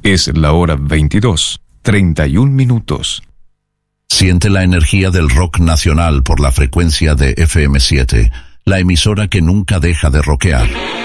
Es la hora 22:31. Siente la energía del rock nacional por la frecuencia de FM7, la emisora que nunca deja de rockear.